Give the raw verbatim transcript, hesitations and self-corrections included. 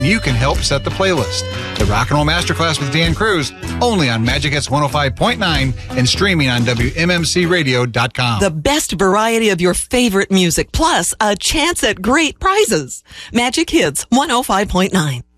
You can help set the playlist. The Rock and Roll Masterclass with Dan Cruz, only on Magic Hits one oh five point nine and streaming on W M M C radio dot com. The best variety of your favorite music, plus a chance at great prizes. Magic Hits one oh five point nine.